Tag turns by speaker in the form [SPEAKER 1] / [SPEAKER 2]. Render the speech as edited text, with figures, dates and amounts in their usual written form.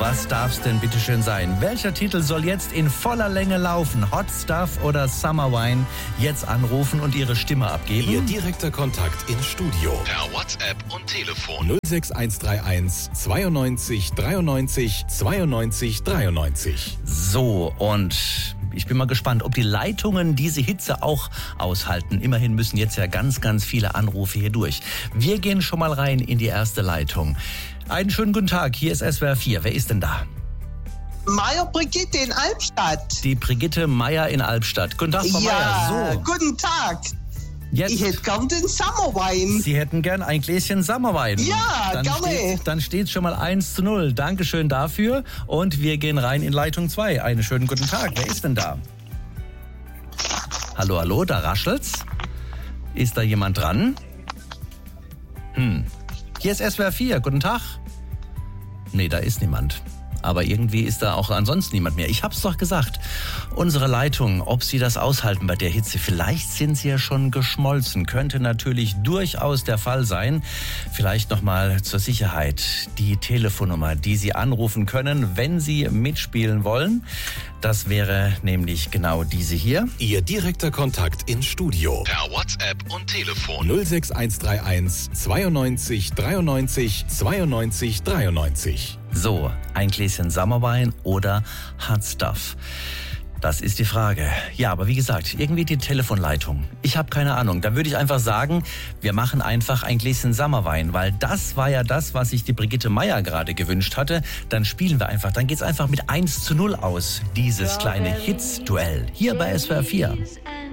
[SPEAKER 1] was darf's denn bitteschön sein? Welcher Titel soll jetzt in voller Länge laufen? Hot Stuff oder Summer Wine? Jetzt anrufen und Ihre Stimme abgeben.
[SPEAKER 2] Ihr direkter Kontakt ins Studio.
[SPEAKER 3] Per WhatsApp und Telefon.
[SPEAKER 2] 06131 92 93 92 93.
[SPEAKER 1] So, und ich bin mal gespannt, ob die Leitungen diese Hitze auch aushalten. Immerhin müssen jetzt ja ganz, ganz viele Anrufe hier durch. Wir gehen schon mal rein in die erste Leitung. Einen schönen guten Tag, hier ist SWR 4. Wer ist denn da?
[SPEAKER 4] Meier Brigitte in Albstadt.
[SPEAKER 1] Die Brigitte Meier in Albstadt. Guten Tag, Frau Meier. So,
[SPEAKER 4] guten Tag.
[SPEAKER 1] jetzt.
[SPEAKER 4] Ich hätte gern den Summerwein.
[SPEAKER 1] Sie hätten gern ein Gläschen Summerwein.
[SPEAKER 4] Ja, gerne.
[SPEAKER 1] Dann steht schon mal 1:0. Dankeschön dafür. Und wir gehen rein in Leitung 2. Einen schönen guten Tag. Wer ist denn da? Hallo, hallo, da raschelt's. Ist da jemand dran? Hier ist SWR 4. Guten Tag. Nee, da ist niemand. Aber irgendwie ist da auch ansonsten niemand mehr. Ich hab's doch gesagt. Unsere Leitung, ob Sie das aushalten bei der Hitze, vielleicht sind sie ja schon geschmolzen. Könnte natürlich durchaus der Fall sein. Vielleicht nochmal zur Sicherheit die Telefonnummer, die Sie anrufen können, wenn Sie mitspielen wollen. Das wäre nämlich genau diese hier.
[SPEAKER 2] Ihr direkter Kontakt ins Studio.
[SPEAKER 3] Per WhatsApp und Telefon.
[SPEAKER 2] 06131 92 93 92 93.
[SPEAKER 1] So, ein Gläschen Summerwein oder Hot Stuff? Das ist die Frage. Ja, aber wie gesagt, irgendwie die Telefonleitung. Ich habe keine Ahnung. Da würde ich einfach sagen, wir machen einfach ein Gläschen Summerwein, weil das war ja das, was sich die Brigitte Meier gerade gewünscht hatte. Dann spielen wir einfach. Dann geht's einfach mit 1:0 aus, dieses kleine Hits-Duell. Hier bei SWR 4.